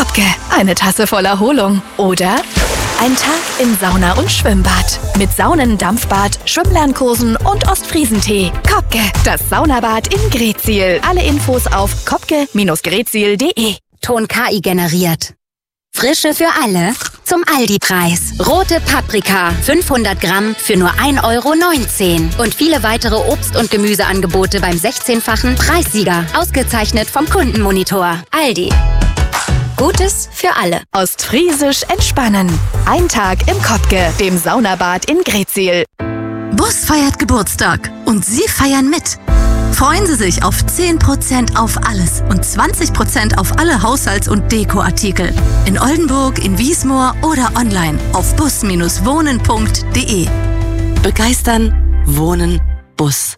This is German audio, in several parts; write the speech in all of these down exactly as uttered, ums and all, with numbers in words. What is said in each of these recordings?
Kopke, eine Tasse voll Erholung. Oder ein Tag im Sauna- und Schwimmbad. Mit Saunen, Dampfbad, Schwimmlernkursen und Ostfriesentee. Kopke, das Saunabad in Greetsiel. Alle Infos auf kopke Greetsiel punkt de. Ton K I generiert. Frische für alle zum Aldi-Preis. Rote Paprika, fünfhundert Gramm für nur ein Euro neunzehn. Und viele weitere Obst- und Gemüseangebote beim sechzehnfachen Preissieger. Ausgezeichnet vom Kundenmonitor. Aldi. Gutes für alle. Ostfriesisch entspannen. Ein Tag im Kopke, dem Saunabad in Greetsiel. Bus feiert Geburtstag und Sie feiern mit. Freuen Sie sich auf zehn Prozent auf alles und zwanzig Prozent auf alle Haushalts- und Dekoartikel. In Oldenburg, in Wiesmoor oder online auf bus wohnen punkt de. Begeistern, wohnen, Bus.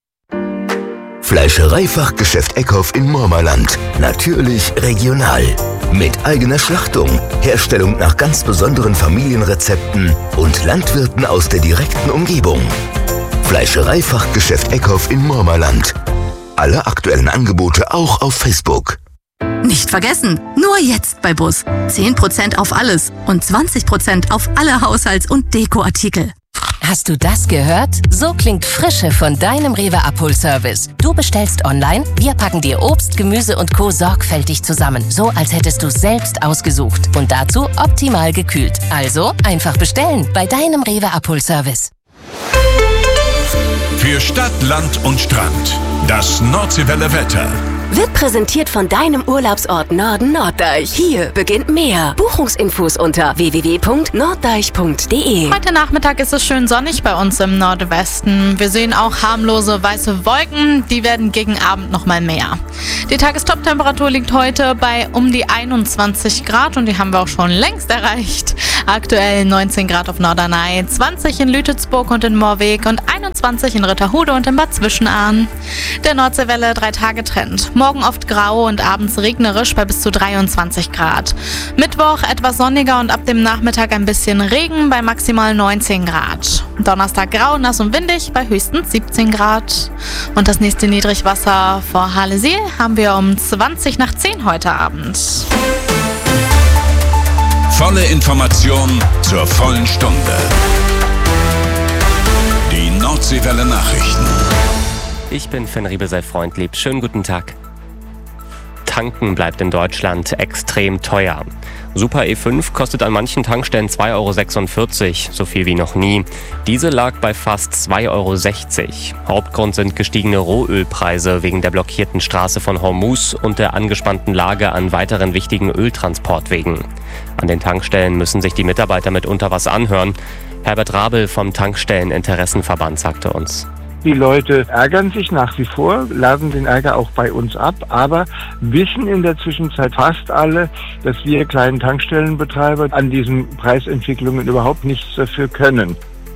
Fleischereifachgeschäft Eckhoff in Mormerland. Natürlich regional. Mit eigener Schlachtung, Herstellung nach ganz besonderen Familienrezepten und Landwirten aus der direkten Umgebung. Fleischereifachgeschäft Eckhoff in Mormerland. Alle aktuellen Angebote auch auf Facebook. Nicht vergessen, nur jetzt bei Bus. zehn Prozent auf alles und zwanzig Prozent auf alle Haushalts- und Dekoartikel. Hast du das gehört? So klingt Frische von deinem Rewe Abholservice. Du bestellst online, wir packen dir Obst, Gemüse und Co. sorgfältig zusammen. So, als hättest du selbst ausgesucht. Und dazu optimal gekühlt. Also einfach bestellen bei deinem Rewe Abholservice. Für Stadt, Land und Strand. Das Nordseewelle Wetter. Wird präsentiert von deinem Urlaubsort Norden Norddeich. Hier beginnt mehr. Buchungsinfos unter w w w punkt norddeich punkt de. Heute Nachmittag ist es schön sonnig bei uns im Nordwesten. Wir sehen auch harmlose weiße Wolken. Die werden gegen Abend noch mal mehr. Die Tagestoptemperatur liegt heute bei um die einundzwanzig Grad und die haben wir auch schon längst erreicht. Aktuell neunzehn Grad auf Norderney, zwanzig in Lütetsburg und in Moorweg und einundzwanzig in Ritterhude und in Bad Zwischenahn. Der Nordseewelle drei Tage Trend. Morgen oft grau und abends regnerisch bei bis zu dreiundzwanzig Grad. Mittwoch etwas sonniger und ab dem Nachmittag ein bisschen Regen bei maximal neunzehn Grad. Donnerstag grau, nass und windig bei höchstens siebzehn Grad. Und das nächste Niedrigwasser vor Halesiel haben wir um zwanzig nach zehn heute Abend. Volle Information zur vollen Stunde. Die Nordseewelle Nachrichten. Ich bin Finn Riebe, sei freundlieb. Schönen guten Tag. Tanken bleibt in Deutschland extrem teuer. Super E fünf kostet an manchen Tankstellen zwei Euro sechsundvierzig, so viel wie noch nie. Diese lag bei fast zwei Euro sechzig. Hauptgrund sind gestiegene Rohölpreise wegen der blockierten Straße von Hormuz und der angespannten Lage an weiteren wichtigen Öltransportwegen. An den Tankstellen müssen sich die Mitarbeiter mitunter was anhören. Herbert Rabel vom Tankstelleninteressenverband sagte uns. Die Leute ärgern sich nach wie vor, laden den Ärger auch bei uns ab, aber wissen in der Zwischenzeit fast alle, dass wir kleinen Tankstellenbetreiber an diesen Preisentwicklungen überhaupt nichts dafür können.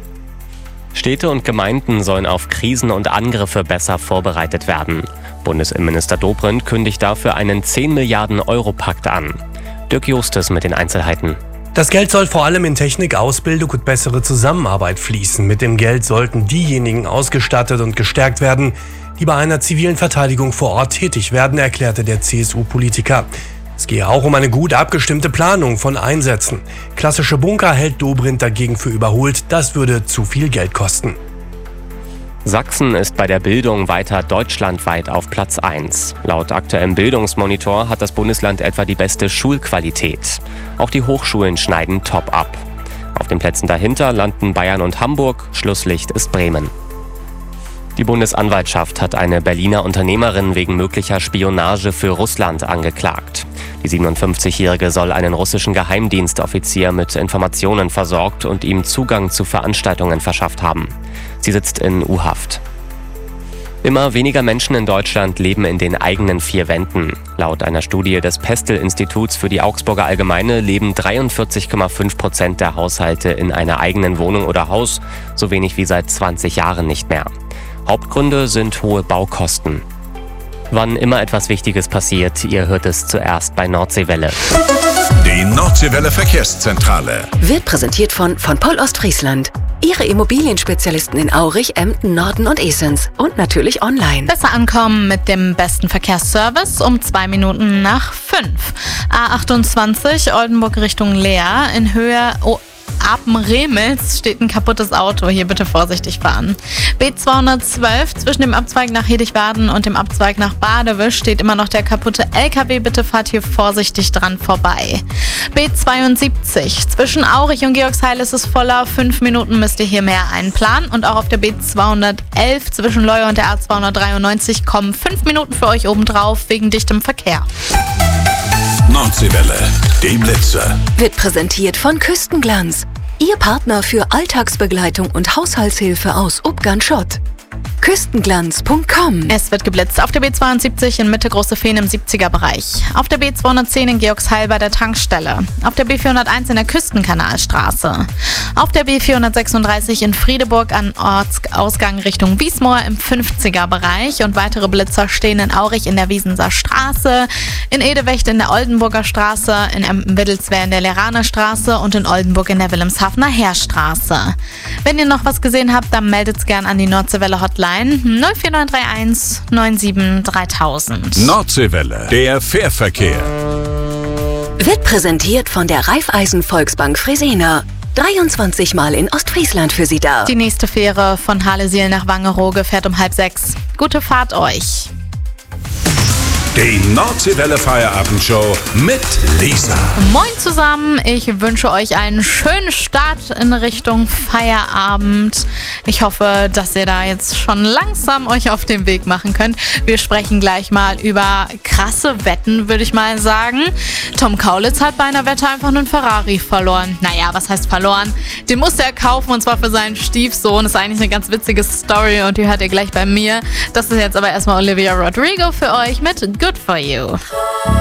Städte und Gemeinden sollen auf Krisen und Angriffe besser vorbereitet werden. Bundesinnenminister Dobrindt kündigt dafür einen zehn Milliarden Euro Pakt an. Dirk Justus mit den Einzelheiten. Das Geld soll vor allem in Technik, Ausbildung und bessere Zusammenarbeit fließen. Mit dem Geld sollten diejenigen ausgestattet und gestärkt werden, die bei einer zivilen Verteidigung vor Ort tätig werden, erklärte der C S U-Politiker. Es gehe auch um eine gut abgestimmte Planung von Einsätzen. Klassische Bunker hält Dobrindt dagegen für überholt. Das würde zu viel Geld kosten. Sachsen ist bei der Bildung weiter deutschlandweit auf Platz eins. Laut aktuellem Bildungsmonitor hat das Bundesland etwa die beste Schulqualität. Auch die Hochschulen schneiden top ab. Auf den Plätzen dahinter landen Bayern und Hamburg, Schlusslicht ist Bremen. Die Bundesanwaltschaft hat eine Berliner Unternehmerin wegen möglicher Spionage für Russland angeklagt. Die siebenundfünfzigjährige soll einen russischen Geheimdienstoffizier mit Informationen versorgt und ihm Zugang zu Veranstaltungen verschafft haben. Sie sitzt in U-Haft. Immer weniger Menschen in Deutschland leben in den eigenen vier Wänden. Laut einer Studie des Pestel-Instituts für die Augsburger Allgemeine leben dreiundvierzig Komma fünf Prozent der Haushalte in einer eigenen Wohnung oder Haus, so wenig wie seit zwanzig Jahren nicht mehr. Hauptgründe sind hohe Baukosten. Wann immer etwas Wichtiges passiert, ihr hört es zuerst bei Nordseewelle. Die Nordseewelle Verkehrszentrale Wird präsentiert von von Pol Ostfriesland. Ihre Immobilienspezialisten in Aurich, Emden, Norden und Esens. Und natürlich online. Besser ankommen mit dem besten Verkehrsservice um zwei Minuten nach fünf. A achtundzwanzig Oldenburg Richtung Leer in Höhe oh, Apen-Remels steht ein kaputtes Auto. Hier bitte vorsichtig fahren. B zweihundertzwölf zwischen dem Abzweig nach Hedigwaden und dem Abzweig nach Badewisch steht immer noch der kaputte L K W. Bitte fahrt hier vorsichtig dran vorbei. B zweiundsiebzig zwischen Aurich und Georgsheil ist es voller. Fünf Minuten müsst ihr hier mehr einplanen. Und auch auf der B zweihundertelf zwischen Leue und der A zweihundertdreiundneunzig kommen fünf Minuten für euch obendrauf wegen dichtem Verkehr. Nordseewelle, die Blitzer. Wird präsentiert von Küstenglanz. Ihr Partner für Alltagsbegleitung und Haushaltshilfe aus Ubgan-Schott. Küstenglanz Punkt com. Es wird geblitzt auf der B zweiundsiebzig in Mitte Große Fehn im siebziger-Bereich. Auf der B zweihundertzehn in Georgsheil bei der Tankstelle. Auf der B vierhunderteins in der Küstenkanalstraße. Auf der B vierhundertsechsunddreißig in Friedeburg an Ortsausgang Richtung Wiesmoor im fünfziger-Bereich. Und weitere Blitzer stehen in Aurich in der Wiesenser Straße, in Edewecht in der Oldenburger Straße, in Wittelswehr in der Leraner Straße und in Oldenburg in der Wilhelmshavener Heerstraße. Wenn ihr noch was gesehen habt, dann meldet's gern an die Nordseewelle Hotline null vier neun drei eins neun sieben dreitausend. Nordseewelle, der Fährverkehr. Wird präsentiert von der Raiffeisen Volksbank Fresenier. dreiundzwanzig Mal in Ostfriesland für Sie da. Die nächste Fähre von Halesiel nach Wangerooge fährt um halb sechs. Gute Fahrt euch. Die Nordseewelle Feierabendshow mit Lisa. Moin zusammen, ich wünsche euch einen schönen Start in Richtung Feierabend. Ich hoffe, dass ihr da jetzt schon langsam euch auf den Weg machen könnt. Wir sprechen gleich mal über krasse Wetten, würde ich mal sagen. Tom Kaulitz hat bei einer Wette einfach einen Ferrari verloren. Naja, was heißt verloren? Den musste er kaufen und zwar für seinen Stiefsohn. Das ist eigentlich eine ganz witzige Story und die hört ihr gleich bei mir. Das ist jetzt aber erstmal Olivia Rodrigo für euch mit Good For You.